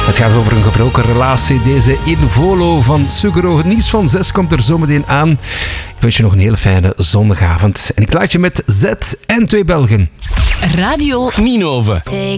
Het gaat over een gebroken relatie. Deze Involo van Suguro. Het nieuws van 6 komt er zometeen aan. Ik wens je nog een hele fijne zondagavond. En ik laat je met Z en 2 Belgen. Radio Ninove.